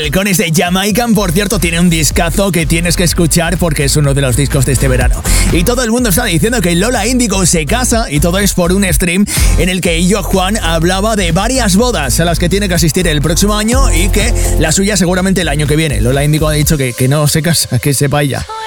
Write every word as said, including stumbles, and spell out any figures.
Miguel con este Jamaican. Por cierto, tiene un discazo que tienes que escuchar porque es uno de los discos de este verano. Y todo el mundo está diciendo que Lola Índigo se casa y todo es por un stream en el que Illo Juan hablaba de varias bodas a las que tiene que asistir el próximo año y que la suya seguramente el año que viene. Lola Índigo ha dicho que, que no se casa, que sepa ella.